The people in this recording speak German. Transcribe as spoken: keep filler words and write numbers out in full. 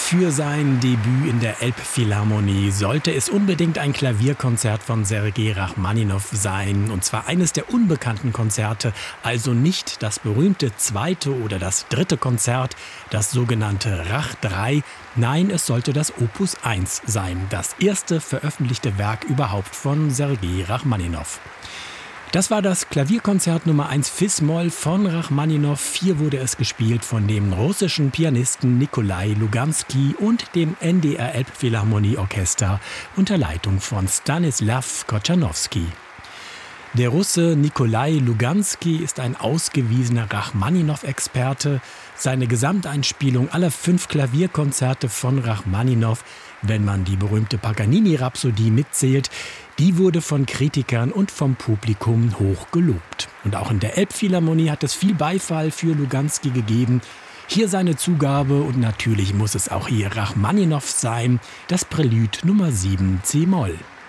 Für sein Debüt in der Elbphilharmonie sollte es unbedingt ein Klavierkonzert von Sergei Rachmaninow sein. Und zwar eines der unbekannten Konzerte, also nicht das berühmte zweite oder das dritte Konzert, das sogenannte Rach drei. Nein, es sollte das Opus eins sein, das erste veröffentlichte Werk überhaupt von Sergei Rachmaninow. Das war das Klavierkonzert Nummer eins Fis-Moll von Rachmaninow. Hier wurde es gespielt von dem russischen Pianisten Nikolai Luganskij und dem N D R Elbphilharmonieorchester unter Leitung von Stanislaw Kochanowski. Der Russe Nikolai Luganskij ist ein ausgewiesener Rachmaninow-Experte. Seine Gesamteinspielung aller fünf Klavierkonzerte von Rachmaninow, wenn man die berühmte Paganini-Rhapsodie mitzählt, die wurde von Kritikern und vom Publikum hoch gelobt. Und auch in der Elbphilharmonie hat es viel Beifall für Luganskij gegeben. Hier seine Zugabe und natürlich muss es auch hier Rachmaninow sein, das Prälude Nummer sieben C-Moll.